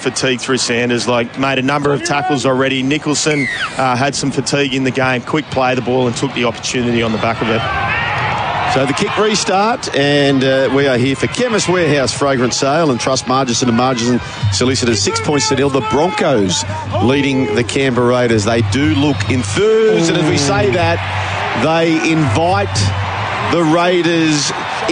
fatigue through Sanders. Like, made a number of tackles already. Nicholson had some fatigue in the game. Quick play the ball and took the opportunity on the back of it. So the kick restart, and we are here for Chemist Warehouse Fragrance Sale and Trust Margison and Margison Solicitors. 6 points to nil. The Broncos leading the Canberra Raiders. They do look enthused, and as we say that, they invite the Raiders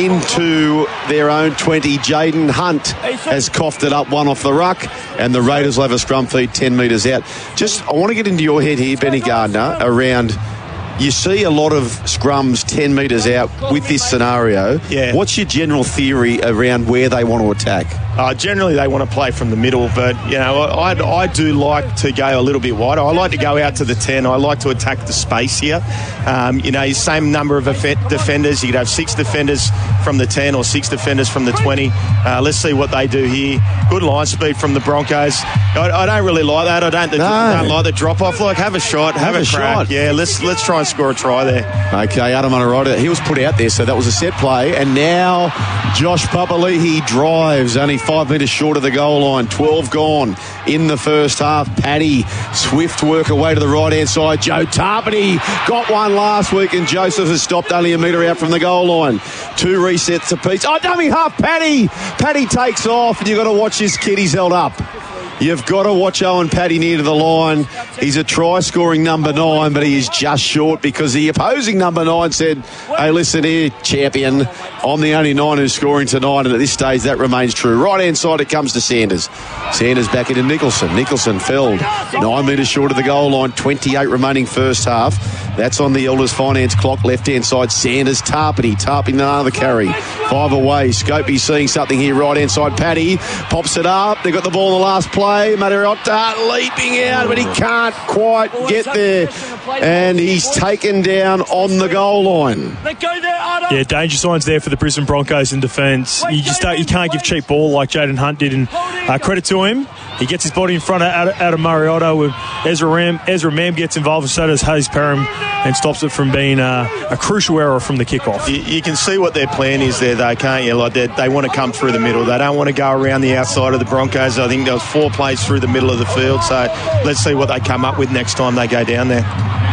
into their own 20. Jaden Hunt has coughed it up, one off the ruck, and the Raiders will have a scrum feed 10 metres out. I want to get into your head here, Benny Gardner, around... You see a lot of scrums 10 metres out with this scenario. Yeah. What's your general theory around where they want to attack? Generally, they want to play from the middle, but, you know, I do like to go a little bit wider. I like to go out to the 10. I like to attack the space here. You know, same number of defenders. You could have 6 defenders from the 10 or 6 defenders from the 20. Let's see what they do here. Good line speed from the Broncos. I don't really like that. I don't like the drop-off. Like, have a shot, have a crack. Yeah, let's try and score a try there. Okay, Adam Onorota, he was put out there, so that was a set play. And now Josh Papali'i drives, only 5 metres short of the goal line. 12 gone in the first half. Paddy, swift work away to the right-hand side. Joe Tarpany got one last week, and Joseph has stopped only a metre out from the goal line. 2 resets apiece. Oh, dummy half, Paddy! Paddy takes off, and you've got to watch this kid. He's held up. You've got to watch Owen Paddy near to the line. He's a try-scoring number 9, but he is just short because the opposing number 9 said, hey, listen here, champion, I'm the only 9 who's scoring tonight, and at this stage that remains true. Right-hand side it comes to Sanders. Sanders back into Nicholson. Nicholson felled 9 metres short of the goal line, 28 remaining first half. That's on the Elders Finance clock. Left-hand side, Sanders, Tarpany another carry. 5 away. Scopey seeing something here. Right-hand side, Paddy pops it up. They got the ball in the last play. Mariotta leaping out, but he can't quite get there. And he's taken down on the goal line. Yeah, danger signs there for the Brisbane Broncos in defence. You can't give cheap ball like Jaden Hunt did, and credit to him. He gets his body in front of Adam Mariotta. With Ezra Mam gets involved, and so does Hayes Perham, and stops it from being a crucial error from the kickoff. You can see what their plan is there, though, can't you? Like, they want to come through the middle. They don't want to go around the outside of the Broncos. I think there was 4 plays through the middle of the field, so let's see what they come up with next time they go down there.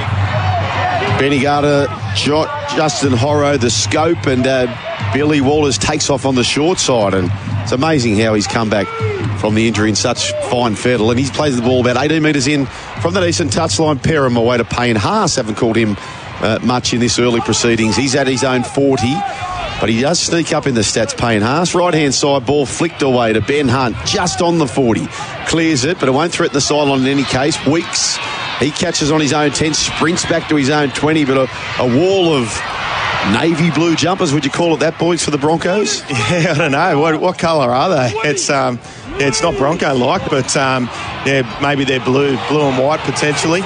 Benny Gardner, Justin Horro, the scope, and Billy Walters takes off on the short side, and it's amazing how he's come back from the injury in such fine fettle, and he plays the ball about 18 metres in from the decent touchline. Perham away to Payne Haas. Haven't called him much in this early proceedings. He's at his own 40, but he does sneak up in the stats, Payne Haas. Right-hand side ball flicked away to Ben Hunt, just on the 40. Clears it, but it won't threaten the sideline in any case. Weeks, he catches on his own 10, sprints back to his own 20, but a wall of navy blue jumpers, would you call it that, boys, for the Broncos? Yeah, I don't know. What colour are they? It's not Bronco-like, but maybe they're blue and white potentially.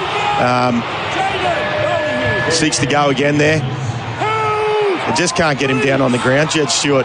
6 to go again there. They just can't get him down on the ground. Jed Stewart.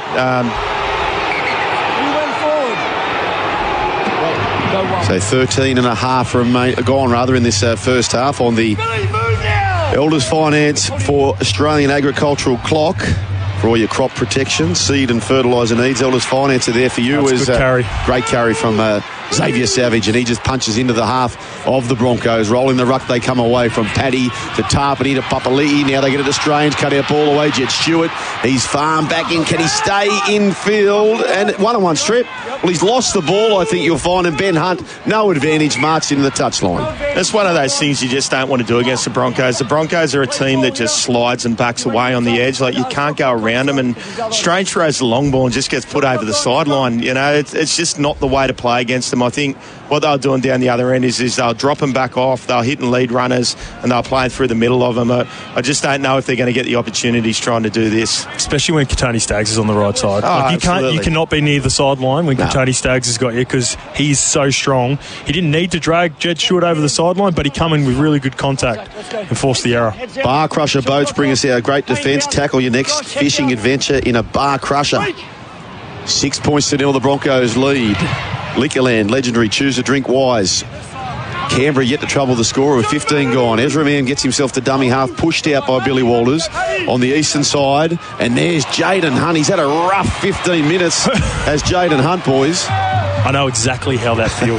So 13 and a half gone in this first half on the Elders Finance for Australian Agricultural Clock. For all your crop protection, seed and fertiliser needs, Elders Finance are there for you. That's good carry. Great carry from Xavier Savage, and he just punches into the half of the Broncos. Rolling the ruck, they come away from Paddy to Tarpany to Papali'i. Now they get it to Strange, cut out ball away. Jed Stewart, he's farmed back in. Can he stay in field? And 1-on-1 strip. Well, he's lost the ball, I think you'll find, and Ben Hunt, no advantage, marched into the touchline. It's one of those things you just don't want to do against the Broncos. The Broncos are a team that just slides and backs away on the edge. Like, you can't go around them, and Strange throws the long ball and just gets put over the sideline. You know, it's just not the way to play against them. I think what they're doing down the other end is they'll drop them back off, they'll hit and lead runners, and they'll play through the middle of them. I just don't know if they're going to get the opportunities trying to do this. Especially when Katoni Staggs is on the right side. You cannot be near the sideline when Katoni Staggs has got you, because he's so strong. He didn't need to drag Jed Stewart over the sideline, but he come in with really good contact and forced the error. Bar Crusher boats bring us our great defence. Tackle your next fishing adventure in a Bar Crusher. 6 points to nil, the Broncos lead. Liquorland, legendary, choose to drink wise. Canberra yet to trouble the scorer with 15 gone. Ezra Mam gets himself to dummy half, pushed out by Billy Walters on the eastern side. And there's Jaden Hunt. He's had a rough 15 minutes as Jaden Hunt, boys. I know exactly how that feels.